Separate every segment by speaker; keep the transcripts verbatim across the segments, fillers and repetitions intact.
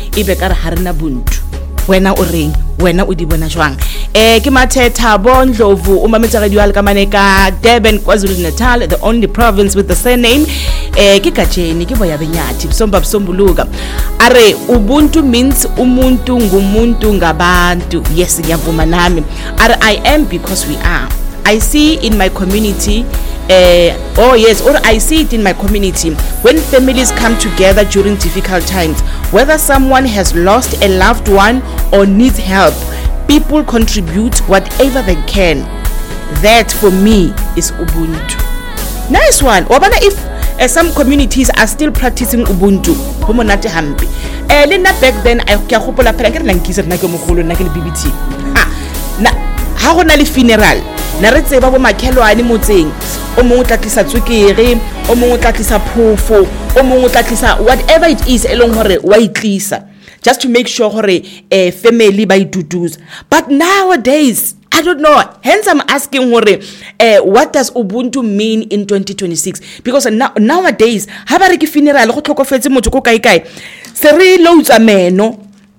Speaker 1: e be ka re ha rena buntu wena o reng wena o di bona jwang eh ke Mathetha Bondlovu o mametse radio al kamane ka Durban KwaZulu-Natal, the only province with the surname eh ke Kajeni ke boya benyathi Somba Sombuluka are ubuntu means umuntu ngumuntu ngabantu. Yes, ngiyavuma nami are I am because we are. I see in my community Uh, oh yes, or I see it in my community when families come together during difficult times, whether someone has lost a loved one or needs help, people contribute whatever they can. That for me is Ubuntu. Nice one. Wabana if uh, some communities are still practicing Ubuntu, homonate hampi. Eh lena back then I ke gopola phela ke re lankisa nna ke mogolo nna ke le B B T. Ah, na ha gona le funeral. Na re tseba bo makhelwane motseng o mongwe tla tlisa tswekere o mongwe tla tlisa phofo o mongwe tla tlisa whatever it is elong hore wa itlisa just to make sure hore a family ba itutuza. But nowadays I don't know, hence I'm asking hore uh, what does Ubuntu mean in twenty twenty-six, because now, nowadays ha ba re ke funeral go tlhokofetse motho ko kae kae se re loutsa meno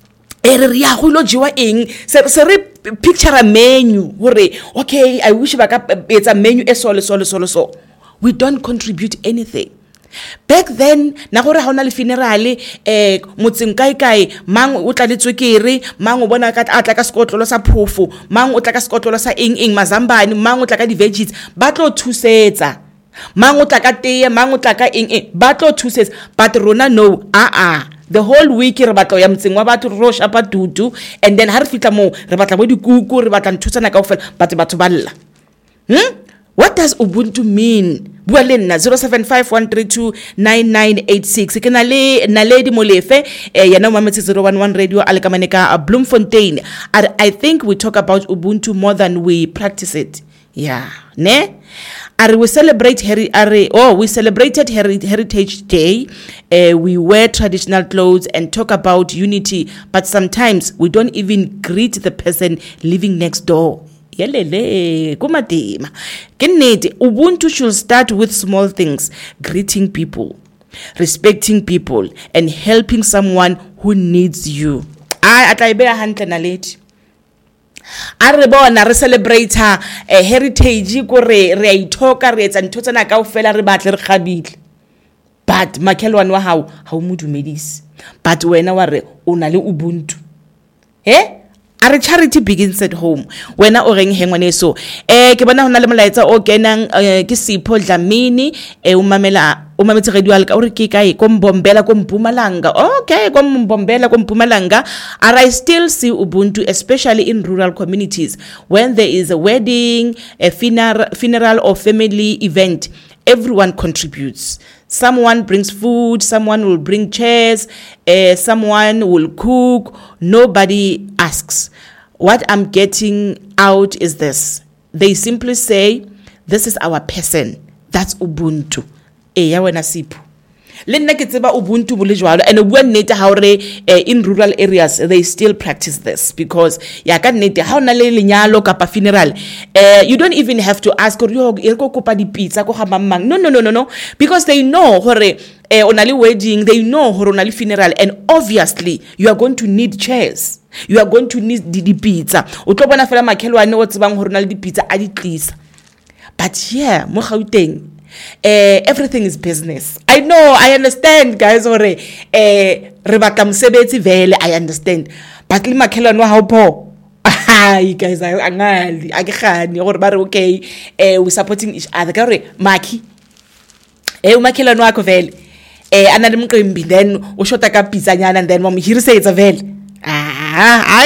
Speaker 1: e re ya go lo jiwa eng se se re picture a menu hore okay I wish ba ka etsa menu e solo solo solo so we don't contribute anything. Back then na gore ha ona le funeral eh motseng kae kae mang o tla le tswekere mang o bona ka atla ka skotlolo sa phofo mang o tla ka skotlolo sa eng eng mazambane mang o tla ka di veggies ba tlo thusetsa mang o tla ka tee mang o tla ka eng eng ba tlo thusetsa. But rona no a a the whole week re batla ya mtseng wa batho ro shapa tutu and then ha re fitla mo re batla bo dikuku re batla nthusana kaofela batho batho balla. Hmm? What does Ubuntu mean? Bua le nna zero seven five one three two nine nine eight six ke na le Naledi Molefe eh yana mo mametse zero one one radio alekamane ka Bloemfontein. I, I think we talk about Ubuntu more than we practice it. Yeah, ne? Are we celebrate heri are oh we celebrated heri Heritage Day. Uh, we wear traditional clothes and talk about unity, but sometimes we don't even greet the person living next door. Yelele kumadima. Kenete Ubuntu should start with small things, greeting people, respecting people, and helping someone who needs you. I ataibeya hantle Naledi. Are bona re celebrate a uh, heritage ko re re ithoka re etsa ntho tsena kaofela re batle re khabile. But makhelwane wa hao ha o modumedisi, but wena wa re o na le Ubuntu. Eh? Our charity begins at home. Wena o reng hengwane so eh ke bona hona le molaetsa o kenang ke Sipho Dlamini eh o mamela o mametse radio alka o re ke kae ko Mbombela ko Mpumalanga. Okay, ko Mbombela ko Mpumalanga. Are I still see Ubuntu, especially in rural communities when there is a wedding, a funeral funeral or family event. Everyone contributes. Someone brings food, someone will bring chairs, uh, someone will cook. Nobody asks. What I'm getting out is this. They simply say, this is our person. That's Ubuntu. E ya wena Sipho. Le nna ke tseba Ubuntu bole jwalo and bua nnete ha hore in rural areas they still practice this, because ya ka nnete ha ona le lenyalo kapa funeral uh, you don't even have to ask or yo e go kopa di pizza go ga mamang. No no no no no, because they know hore eh ona le wedding, they know hore ona le funeral, and obviously you are going to need chairs, you are going to need di pizza. O tlo bona fela makhelwane o tsebang hore ona le di pizza a di tlisa. But here mo Gauteng Uh, everything is business. I know, I understand, guys. Or eh, re batla mosebetsi vele, I understand. But le makhelwane wa hao po. Hi guys, angali akegani gore ba re okay, eh we supporting each other. Ka re maki eh umakhelwane wakho vele eh ana le mqimbi, then o shota ka pizza nyana, and then mo hirisetsa vele. Ah,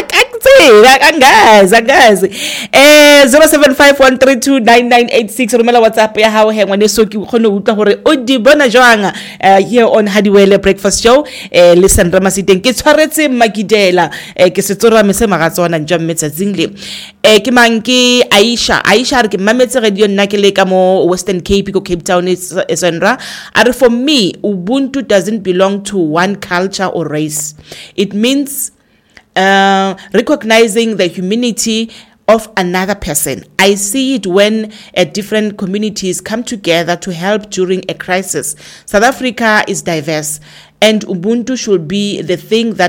Speaker 1: guys, guys. Eh, zero seven five one three two nine nine eight six. Rumela WhatsApp ya hao hengwane so ki khone utlwa hore o di bona jwanga here on Hadiwele Breakfast Show. Eh, listen Ramasiteng ke tshwaretse Makidela eh ke setsora me se magatsona nja mmetsatsing le. Eh ke manki Aisha, Aisha re ke mametse radio nna ke le ka mo Western Cape ko Cape Town esendra. Are for me Ubuntu doesn't belong to one culture or race. It means Uh, recognizing the humanity of another person. I see it when uh, different communities come together to help during a crisis. South Africa is diverse, and Ubuntu should be the thing that